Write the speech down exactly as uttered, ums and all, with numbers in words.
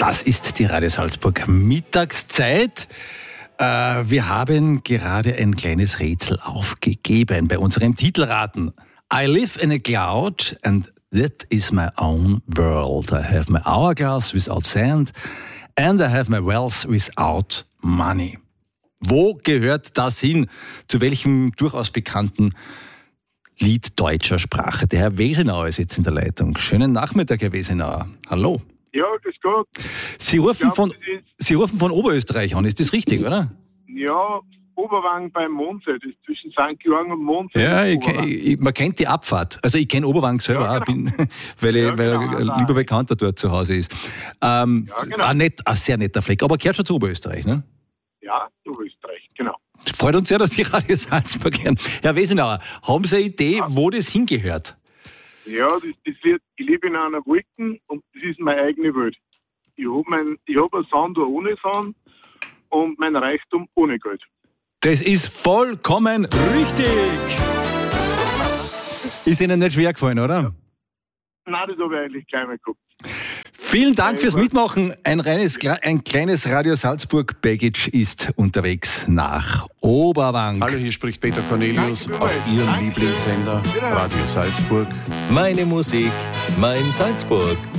Das ist die Radio Salzburg Mittagszeit. Äh, wir haben gerade ein kleines Rätsel aufgegeben bei unserem Titelraten. I live in a cloud and that is my own world. I have my hourglass without sand and I have my wealth without money. Wo gehört das hin? Zu welchem durchaus bekannten Lied deutscher Sprache? Der Herr Wesenauer ist jetzt in der Leitung. Schönen Nachmittag, Herr Wesenauer. Hallo. Ja, das ist gut. Sie rufen, glaub, von, Sie rufen von Oberösterreich an, ist das richtig, oder? Ja, Oberwang beim Mondsee, das ist zwischen Sankt Georgen und Mondsee. Ja, ich, ich, man kennt die Abfahrt. Also ich kenne Oberwang selber ja, genau. auch, bin, weil, ja, ich, weil genau. ein lieber Bekannter dort zu Hause ist. Ähm, ja, genau. ein, net, ein sehr netter Fleck, aber gehört schon zu Oberösterreich, ne? Ja, Oberösterreich, genau. Freut uns sehr, dass Sie Radio Salzburg hören. Herr Wesenauer, haben Sie eine Idee, ja. wo das hingehört? Ja, das, das wird, ich lebe in einer Wolken und das ist meine eigene Welt. Ich habe mein, ich hab ein Sanduhr ohne Sand und mein Reichtum ohne Geld. Das ist vollkommen richtig. Ist Ihnen nicht schwer gefallen, oder? Ja. Nein, das habe ich eigentlich gleich mal gehabt. Vielen Dank fürs Mitmachen. Ein, reines, ein kleines Radio Salzburg Baggage ist unterwegs nach Oberwang. Hallo, hier spricht Peter Cornelius Danke, auf Ihrem Danke. Lieblingssender Wiederhören. Radio Salzburg. Meine Musik, mein Salzburg.